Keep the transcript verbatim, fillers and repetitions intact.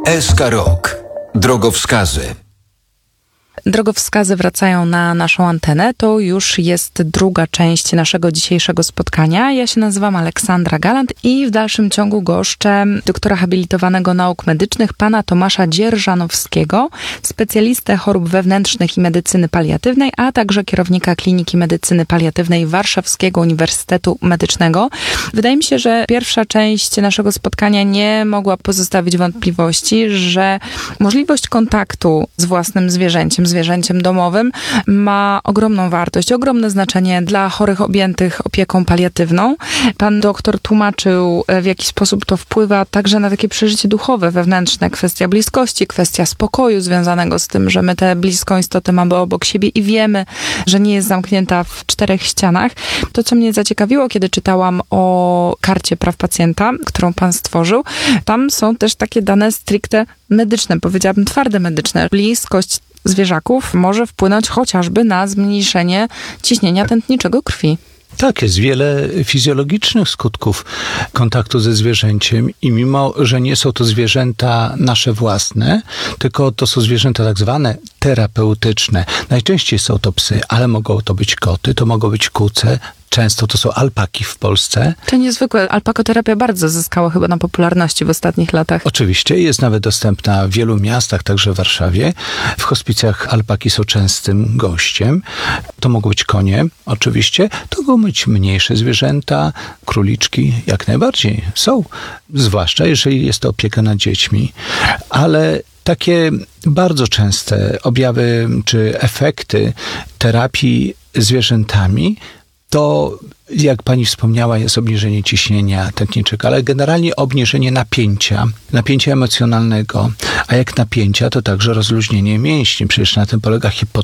S K Rok. Drogowskazy. Drogowskazy wracają na naszą antenę. To już jest druga część naszego dzisiejszego spotkania. Ja się nazywam Aleksandra Galant i w dalszym ciągu goszczę doktora habilitowanego nauk medycznych, pana Tomasza Dzierżanowskiego, specjalistę chorób wewnętrznych i medycyny paliatywnej, a także kierownika Kliniki Medycyny Paliatywnej Warszawskiego Uniwersytetu Medycznego. Wydaje mi się, że pierwsza część naszego spotkania nie mogła pozostawić wątpliwości, że możliwość kontaktu z własnym zwierzęciem, zwierzęciem domowym ma ogromną wartość, ogromne znaczenie dla chorych objętych opieką paliatywną. Pan doktor tłumaczył, w jaki sposób to wpływa także na takie przeżycie duchowe, wewnętrzne, kwestia bliskości, kwestia spokoju związanego z tym, że my tę bliską istotę mamy obok siebie i wiemy, że nie jest zamknięta w czterech ścianach. To, co mnie zaciekawiło, kiedy czytałam o karcie praw pacjenta, którą pan stworzył, tam są też takie dane stricte medyczne, powiedziałabym twarde medyczne. Bliskość zwierzaków może wpłynąć chociażby na zmniejszenie ciśnienia tętniczego krwi. Tak, jest wiele fizjologicznych skutków kontaktu ze zwierzęciem i mimo, że nie są to zwierzęta nasze własne, tylko to są zwierzęta tak zwane terapeutyczne. Najczęściej są to psy, ale mogą to być koty, to mogą być kuce, często to są alpaki w Polsce. To niezwykłe. Alpakoterapia bardzo zyskała chyba na popularności w ostatnich latach. Oczywiście, jest nawet dostępna w wielu miastach, także w Warszawie. W hospicjach alpaki są częstym gościem. To mogą być konie, oczywiście. To mogą być mniejsze zwierzęta, króliczki, jak najbardziej są. Zwłaszcza jeżeli jest to opieka nad dziećmi. Ale takie bardzo częste objawy czy efekty terapii zwierzętami to, jak pani wspomniała, jest obniżenie ciśnienia tętniczego, ale generalnie obniżenie napięcia, napięcia emocjonalnego, a jak napięcia, to także rozluźnienie mięśni. Przecież na tym polega hipo,